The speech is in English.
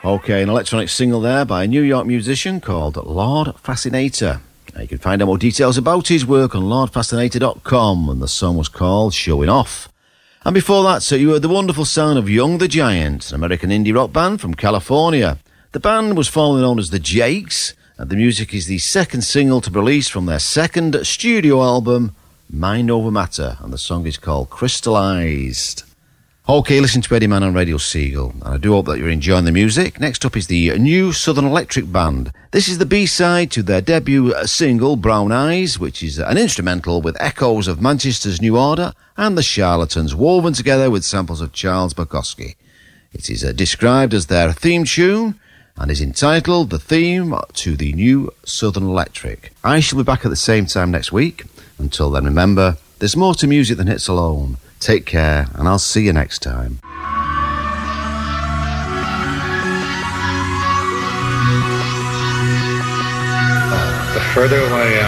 Okay, an electronic single there by a New York musician called Lord Fascinator. You can find out more details about his work on lordfascinator.com, and the song was called Showing Off. And before that, so you heard the wonderful sound of Young the Giant, an American indie rock band from California. The band was formerly known as the Jakes, and the music is the second single to be released from their second studio album, Mind Over Matter, and the song is called Crystallized. Okay, listen to Eddie Mann on Radio Seagull, and I do hope that you're enjoying the music. Next up is the New Southern Electric Band. This is the B-side to their debut single, Brown Eyes, which is an instrumental with echoes of Manchester's New Order and the Charlatans, woven together with samples of Charles Bukowski. It is described as their theme tune, and is entitled The Theme to the New Southern Electric. I shall be back at the same time next week. Until then, remember, there's more to music than hits alone. Take care, and I'll see you next time. The further away